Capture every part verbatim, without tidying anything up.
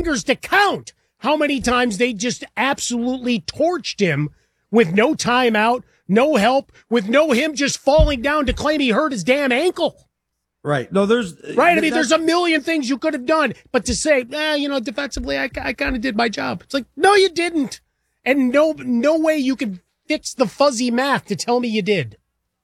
fingers to count how many times they just absolutely torched him with no timeout, no help, with no him just falling down to claim he hurt his damn ankle. Right. No, there's right. I mean, there's a million things you could have done, but to say, eh, you know, defensively, I, I kind of did my job. It's like, no, you didn't, and no, no way you could fix the fuzzy math to tell me you did.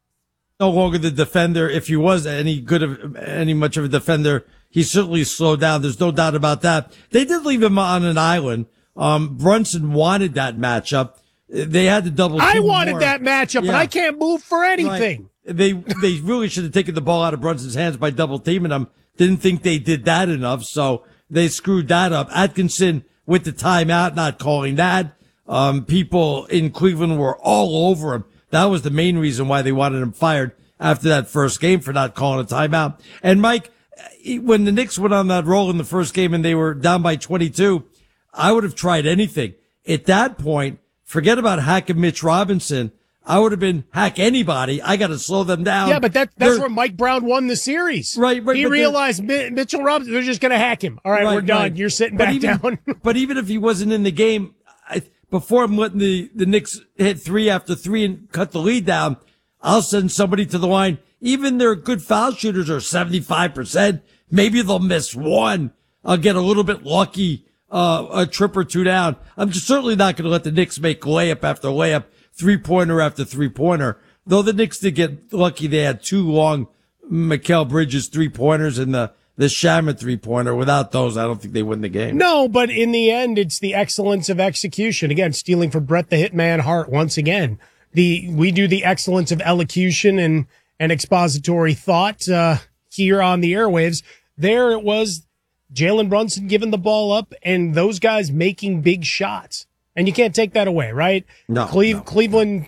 No longer the defender. If he was any good of any much of a defender, he certainly slowed down. There's no doubt about that. They did leave him on an island. Um, Brunson wanted that matchup. They had to double. I wanted more. that matchup, yeah. but I can't move for anything. Right. They they really should have taken the ball out of Brunson's hands by double teaming him. Didn't think they did that enough, so they screwed that up. Atkinson with the timeout, not calling that. Um, people in Cleveland were all over him. That was the main reason why they wanted him fired after that first game, for not calling a timeout. And Mike, when the Knicks went on that roll in the first game and they were down by twenty-two, I would have tried anything. At that point, forget about hacking Mitch Robinson. I would have been hack anybody. I got to slow them down. Yeah, but that, that's They're, where Mike Brown won the series. Right, right. He realized Mi- Mitchell Robinson, they're just going to hack him. All right, right we're done. Right. You're sitting but back even, down. But even if he wasn't in the game, I, before I'm letting the, the Knicks hit three after three and cut the lead down, I'll send somebody to the line. Even their good foul shooters are seventy-five percent. Maybe they'll miss one. I'll get a little bit lucky, uh, a trip or two down. I'm just certainly not going to let the Knicks make layup after layup, three-pointer after three-pointer. Though the Knicks did get lucky, they had two long Mikal Bridges three-pointers and the, the Shamet three-pointer. Without those, I don't think they win the game. No, but in the end, it's the excellence of execution. Again, stealing from Brett the Hitman Hart once again. The we do the excellence of elocution and, and expository thought uh, here on the airwaves. There it was, Jalen Brunson giving the ball up and those guys making big shots. And you can't take that away, right? No, Cle- no. Cleveland,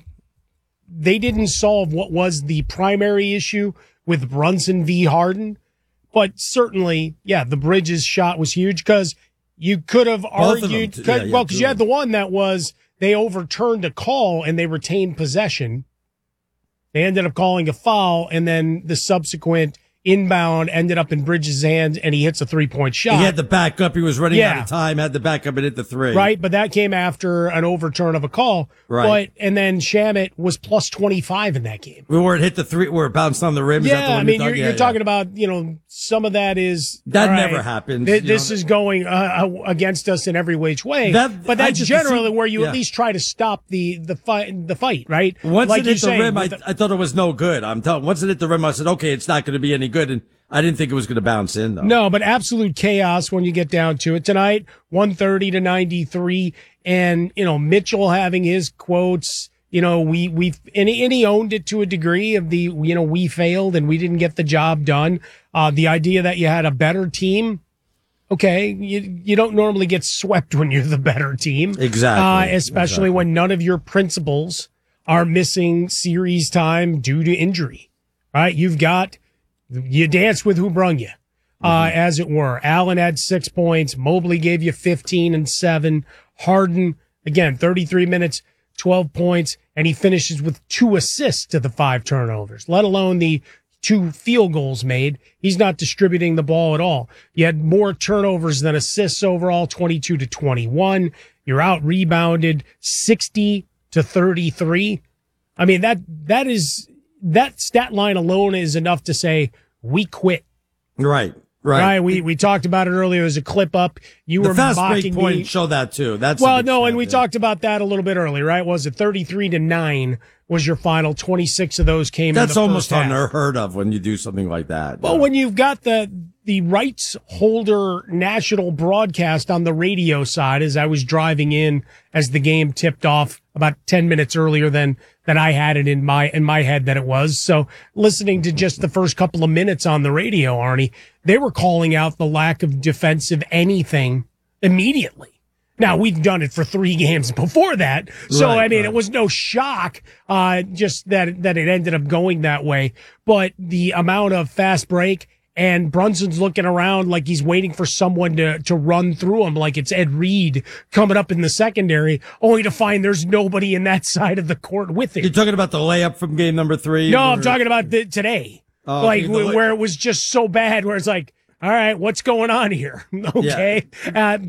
they didn't solve what was the primary issue with Brunson v. Harden. But certainly, yeah, the Bridges shot was huge because you could have Both argued, yeah, yeah, well, because you had the one that was they overturned a call and they retained possession. They ended up calling a foul, and then the subsequent inbound ended up in Bridges' hands, and he hits a three-point shot. He had the backup. He was running Yeah. out of time, had the backup and hit the three. Right, but that came after an overturn of a call. Right. But, and then Shamet was plus twenty-five in that game. Where it hit the three, where it bounced on the rim. Is that the Yeah, one I mean, you're, you're, talking- you're yeah, talking yeah. about, you know, some of that is. That all never right, happens, th- you This know. is going uh, against us in every which way. That- but I that's just- generally see- where you yeah. at least try to stop the, the fight, the fight, right? Once like it you're hit the saying, rim, I, with the- I thought it was no good. I'm telling. Once it hit the rim, I said, okay, it's not going to be any good. And I didn't think it was going to bounce in, though. No, but absolute chaos when you get down to it tonight, one thirty to ninety-three. And, you know, Mitchell having his quotes, you know, we, we, and he, and he owned it to a degree of the, you know, we failed and we didn't get the job done. Uh, the idea that you had a better team. Okay. You, you don't normally get swept when you're the better team. Exactly. Uh, especially Exactly. when none of your principals are missing series time due to injury, right? You've got, you dance with who brung you. Uh, Mm-hmm. as it were. Allen had six points. Mobley gave you fifteen and seven. Harden, again, thirty-three minutes, twelve points, and he finishes with two assists to the five turnovers, let alone the two field goals made. He's not distributing the ball at all. You had more turnovers than assists overall, twenty-two to twenty-one. You're out rebounded sixty to thirty-three. I mean, that, that is, that stat line alone is enough to say we quit. Right. Right. Right. We, we talked about it earlier. There's a clip up. You The were fast mocking break point me. show that too. That's a Well, big no, and stat, we yeah. talked about that a little bit earlier, right? Was it thirty-three to nine was your final? twenty-six of those came That's in the almost first half. unheard of when you do something like that. Well, when you've got the the rights holder national broadcast on the radio side, as I was driving in as the game tipped off about ten minutes earlier than than I had it in my in my head that it was. So listening to just the first couple of minutes on the radio, Arnie, they were calling out the lack of defensive anything immediately. Now, we've done it for three games before that. So, Right, I mean, right. it was no shock, uh, just that, that it ended up going that way. But the amount of fast break and Brunson's looking around like he's waiting for someone to, to run through him, like it's Ed Reed coming up in the secondary, only to find there's nobody in that side of the court with him. You're talking about the layup from game number three? No, where- I'm talking about the, today. Oh, like, okay, the lay- where it was just so bad, where it's like, all right, what's going on here? Okay. Uh,